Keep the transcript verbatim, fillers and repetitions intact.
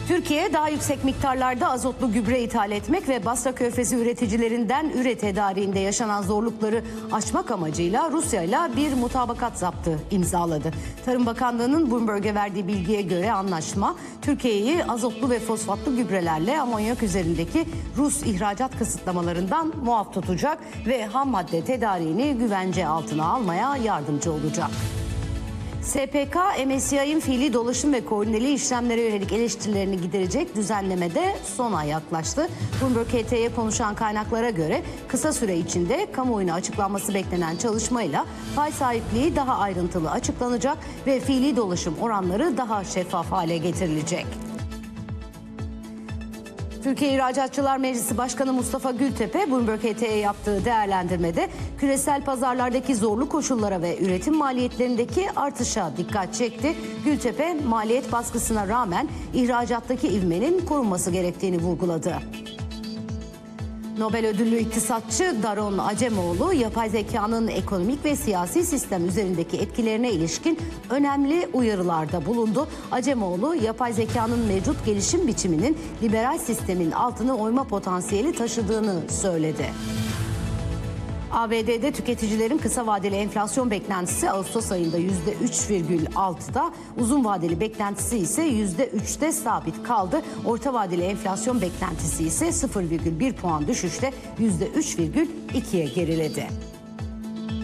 Türkiye daha yüksek miktarlarda azotlu gübre ithal etmek ve Basra Körfezi üreticilerinden üre tedariğinde yaşanan zorlukları aşmak amacıyla Rusya ile bir mutabakat zaptı imzaladı. Tarım Bakanlığı'nın Bloomberg'e verdiği bilgiye göre anlaşma Türkiye'yi azotlu ve fosfatlı gübrelerle amonyak üzerindeki Rus ihracat kısıtlamalarından muaf tutacak ve ham madde tedariğini güvence altına almaya yardımcı olacak. S P K, M S C I'nin fiili dolaşım ve koordineli işlemlere yönelik eleştirilerini giderecek düzenlemede sona yaklaştı. Bloomberg H T'ye konuşan kaynaklara göre kısa süre içinde kamuoyuna açıklanması beklenen çalışmayla pay sahipliği daha ayrıntılı açıklanacak ve fiili dolaşım oranları daha şeffaf hale getirilecek. Türkiye İhracatçılar Meclisi Başkanı Mustafa Gültepe, Bloomberg H T'ye yaptığı değerlendirmede küresel pazarlardaki zorlu koşullara ve üretim maliyetlerindeki artışa dikkat çekti. Gültepe, maliyet baskısına rağmen ihracattaki ivmenin korunması gerektiğini vurguladı. Nobel ödüllü iktisatçı Daron Acemoğlu, yapay zekanın ekonomik ve siyasi sistem üzerindeki etkilerine ilişkin önemli uyarılarda bulundu. Acemoğlu, yapay zekanın mevcut gelişim biçiminin liberal sistemin altını oyma potansiyeli taşıdığını söyledi. A B D'de tüketicilerin kısa vadeli enflasyon beklentisi Ağustos ayında yüzde üç virgül altıda, uzun vadeli beklentisi ise yüzde üçte sabit kaldı. Orta vadeli enflasyon beklentisi ise sıfır virgül bir puan düşüşle yüzde üç virgül ikiye geriledi.